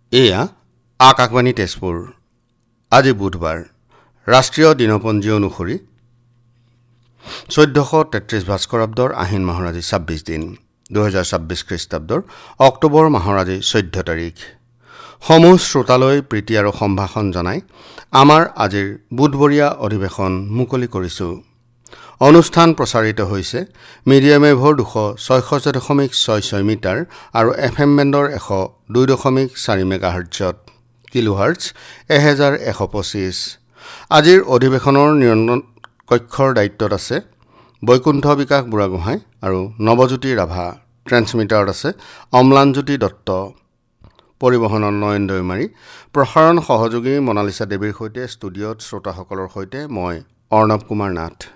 এয়া আকাশবাণী তেজপুৰ। আজি বুধবাৰ। ৰাষ্ট্ৰীয় দিনপঞ্জী অনুসৰি 1433 ভাস্কৰাব্দৰ আহিন মাহৰ আজি 26 দিন, 2026 খ্ৰীষ্টাব্দৰ অক্টোবৰ মাহৰ আজি 14 তাৰিখ। সমূহ শ্ৰোতালৈ প্ৰীতি আৰু সম্ভাষণ জনাই আমাৰ আজিৰ বুধবৰীয়া অধিৱেশন মুকলি কৰিছোঁ। অনুষ্ঠান প্ৰচাৰিত হৈছে মিডিয়াম ৱেভৰ 266.66 মিটাৰ আৰু FM বেণ্ডৰ 102.4 মেগাহাৰ্টজত, কিলোহাৰ্টজ 1125। আজিৰ অধিৱেশনৰ নিয়ন্ত্ৰণ কক্ষৰ দায়িত্বত আছে বৈকুণ্ঠ বিকাশ বুঢ়াগোহাঁই আৰু নৱজ্যোতি ৰাভা। ট্ৰেন্সমিটাৰত আছে অম্লানজ্যোতি দত্ত। পৰিবহণৰ নয়ন দৈমাৰী। প্ৰসাৰণ সহযোগী মনালিছা দেৱীৰ সৈতে ষ্টুডিঅ'ত শ্ৰোতাসকলৰ সৈতে মই অৰ্ণৱ কুমাৰ নাথ।